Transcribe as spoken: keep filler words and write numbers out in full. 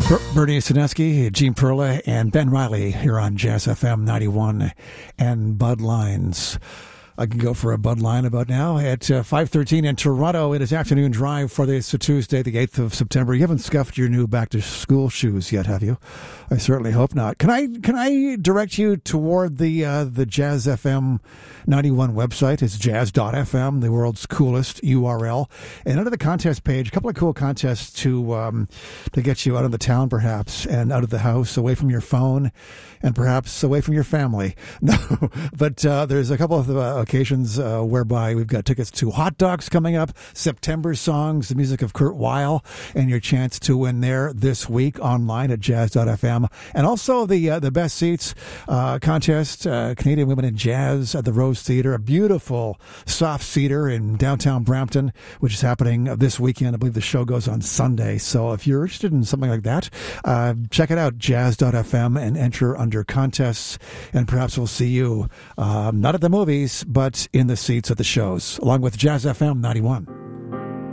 Bernie Sineski, Gene Perla, and Ben Riley here on Jazz F M ninety-one and Bud Lines. I can go for a Bud Line about now at uh, five thirteen in Toronto. It is afternoon drive for this Tuesday, the eighth of September. You haven't scuffed your new back-to-school shoes yet, have you? I certainly hope not. Can I can I direct you toward the uh, the Jazz F M ninety-one website? It's jazz dot f m, the world's coolest U R L. And under the contest page, a couple of cool contests to um, to get you out of the town, perhaps, and out of the house, away from your phone, and perhaps away from your family. No, but uh, there's a couple of uh, occasions uh, whereby we've got tickets to Hot Dogs coming up, September Songs, the music of Kurt Weill, and your chance to win there this week online at jazz dot f m. And also the uh, the Best Seats uh, contest, uh, Canadian Women in Jazz at the Rose Theatre, a beautiful soft seater in downtown Brampton, which is happening this weekend. I believe the show goes on Sunday. So if you're interested in something like that, uh, check it out, jazz dot f m, and enter under contests, and perhaps we'll see you, uh, not at the movies, but in the seats at the shows, along with Jazz F M ninety-one.